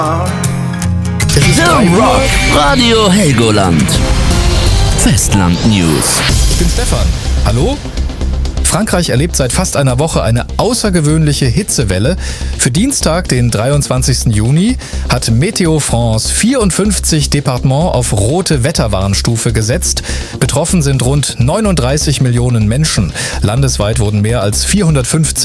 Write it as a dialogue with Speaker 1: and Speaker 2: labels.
Speaker 1: The Rock Radio Helgoland. Festland News.
Speaker 2: Ich bin Stefan. Hallo? Frankreich erlebt seit fast einer Woche eine außergewöhnliche Hitzewelle. Für Dienstag, den 23. Juni, hat Meteo France 54 Departements auf rote Wetterwarnstufe gesetzt. Betroffen sind rund 39 Millionen Menschen. Landesweit wurden mehr als 450